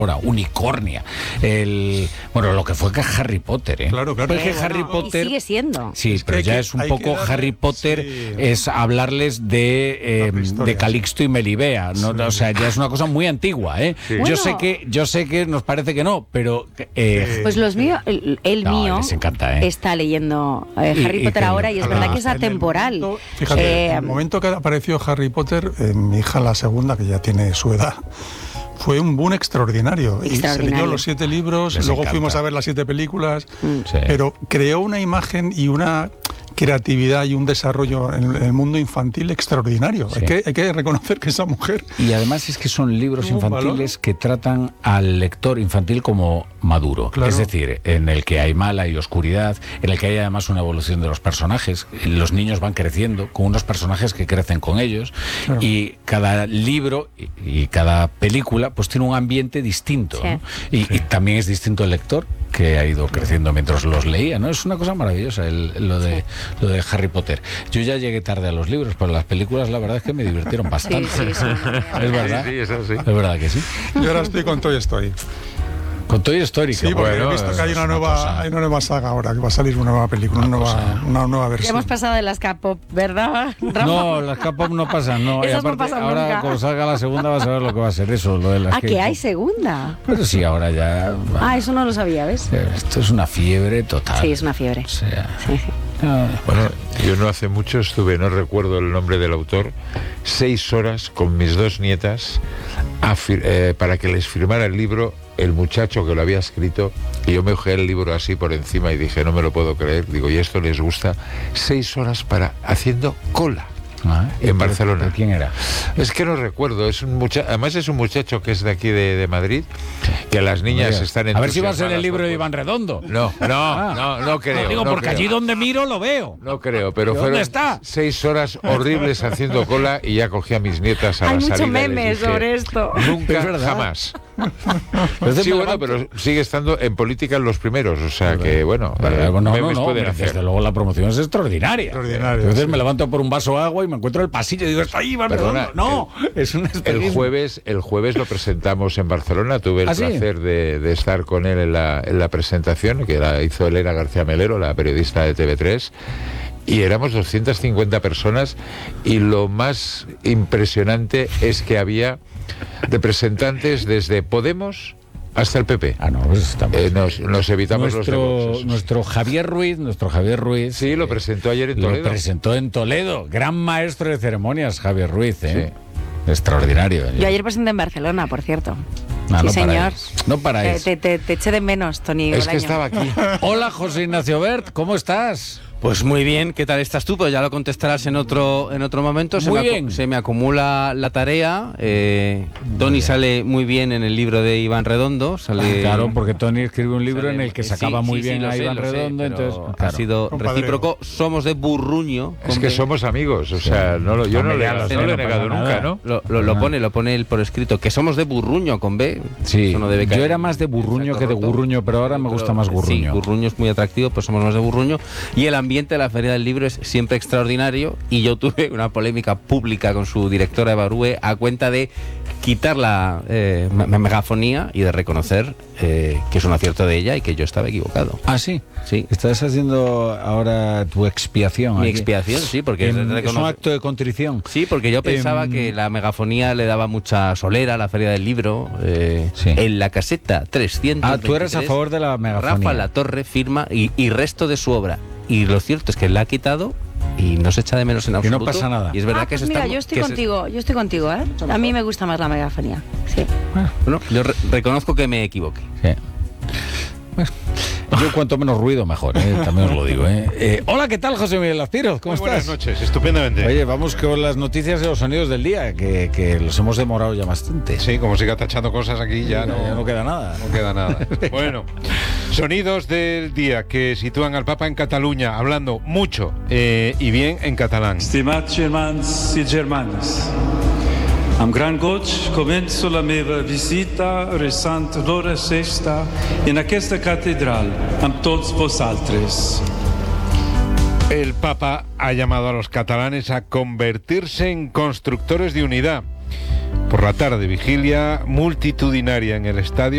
ahora, Unicornia, lo que fue que Harry Potter, Claro. Pues que Harry Potter y sigue siendo. Sí, pero ya es un poco Harry Potter, es hablarles de Calixto y Melibea, ¿no? Sí. O sea, ya es una cosa muy antigua, ¿eh? Sí. Yo Bueno. sé que nos parece que no, pero Pues los míos, el no, mío les encanta, está leyendo Harry Potter ahora y es verdad que es atemporal. Fíjate, en el momento que apareció Harry Potter, mi hija, la segunda, que ya tiene su edad, fue un boom extraordinario. Y se leyó los 7 libros, luego fuimos a ver las 7 películas, pero creó una imagen y una creatividad y un desarrollo en el mundo infantil extraordinario. Sí. Hay que reconocer que esa mujer... Y además es que son libros infantiles que tratan al lector infantil como maduro. Claro. Es decir, en el que hay mala y oscuridad, en el que hay además una evolución de los personajes. Los niños van creciendo con unos personajes que crecen con ellos. Claro. Y cada libro y cada película pues tiene un ambiente distinto, sí. ¿no? Y también es distinto el lector, que ha ido creciendo mientras los leía, ¿no? Es una cosa maravillosa lo de Harry Potter. Yo ya llegué tarde a los libros, pero las películas la verdad es que me divirtieron bastante. Sí, es verdad. Sí, eso sí. Es verdad que sí. Yo ahora estoy con Toy Story. Con Toy Story. Sí, porque he visto que hay una nueva saga ahora, que va a salir una nueva película, una nueva versión. Ya hemos pasado de las K-pop, ¿verdad, Rafa? No, las K-pop no pasan, no. Esas y aparte, no pasan ahora nunca. cuando salga la segunda vas a ver lo que va a ser eso, lo de las que hay segunda. Pero sí, ahora ya... Eso no lo sabía, ¿ves? Esto es una fiebre total. Sí, es una fiebre. O sea... Sí. Bueno, yo no hace mucho estuve, no recuerdo el nombre del autor, 6 horas con mis 2 nietas para que les firmara el libro el muchacho que lo había escrito, y yo me ojeé el libro así por encima y dije, no me lo puedo creer, digo, ¿y esto les gusta? 6 horas haciendo cola. En Barcelona. ¿De quién era? Es que no recuerdo, además es un muchacho que es de aquí de Madrid, que las niñas están en... A ver si va a ser el libro de Iván Redondo. No creo. Digo, no porque creo. allí donde miro lo veo. No creo, pero fueron ¿dónde está? 6 horas horribles haciendo cola y ya cogí a mis nietas a Hay la salida. mucho meme y les dije, sobre esto. Nunca, jamás. Sí, bueno, pero sigue estando en política en los primeros, o sea que, bueno, memes pueden hacer. Desde luego la promoción es extraordinaria. Entonces me levanto por un vaso de agua y me encuentro el pasillo y digo, está ahí, Iván Redondo. No, es un espejismo. El jueves lo presentamos en Barcelona, tuve el placer de estar con él en la presentación, que la hizo Elena García Melero, la periodista de TV3, y éramos 250 personas, y lo más impresionante es que había representantes desde Podemos hasta el PP. Pues nos evitamos los de Vox. Nuestro Javier Ruiz. Sí, lo presentó ayer en Toledo. Lo presentó en Toledo. Gran maestro de ceremonias, Javier Ruiz, ¿eh? Sí. Extraordinario. Yo ayer presenté en Barcelona, por cierto. Sí, no señor. No paráis. Te eché de menos, Tony. Es que estaba aquí. Hola, José Ignacio Bert, ¿cómo estás? Pues muy bien, ¿qué tal estás tú? Pues ya lo contestarás en otro momento. Se me acumula la tarea. Tony sale muy bien en el libro de Iván Redondo. Claro, porque Tony escribe un libro en el que sacaba muy bien a Iván Redondo, entonces ha sido recíproco. Somos de Burruño. Es que somos amigos, o sea, yo no lo he negado nunca, ¿no? Lo pone él por escrito, que somos de Burruño con B. Sí, yo era más de Burruño que de Gurruño, pero ahora me gusta más Gurruño. Sí, Gurruño es muy atractivo, pues somos más de Burruño. Y el ambiente de la Feria del Libro es siempre extraordinario, y yo tuve una polémica pública con su directora Eva Rue a cuenta de quitar la megafonía y de reconocer que es un acierto de ella y que yo estaba equivocado. ¿Ah, sí? Sí. ¿Estás haciendo ahora tu expiación? Mi expiación, sí, porque es un acto de contrición. Sí, porque yo pensaba que la megafonía le daba mucha solera a la Feria del Libro. En la caseta 300. Tú eres a favor de la megafonía. Rafa Latorre firma y resto de su obra. Y lo cierto es que la ha quitado y no se echa de menos en absoluto. Y no pasa nada. Y es verdad que pues mira, yo estoy contigo, ¿eh? A mí me gusta más la megafonía. Sí. Bueno, yo reconozco que me equivoqué. Sí. Bueno, yo cuanto menos ruido mejor, también os lo digo. Hola, ¿qué tal, José Miguel Lazpiros? ¿Cómo estás? Buenas noches, estupendamente. Oye, vamos con las noticias y los sonidos del día, que los hemos demorado ya bastante. Sí, como siga tachando cosas aquí, ya no queda nada. No queda nada. Bueno, sonidos del día que sitúan al Papa en Cataluña, hablando mucho y bien en catalán. Estimats germans i germanes, amb gran goig començo la meva visita resant l'hora sexta en aquesta catedral amb tots vosaltres. El Papa ha llamado a los catalanes a convertirse en constructores de unidad. Por la tarde, vigilia multitudinaria en el estadio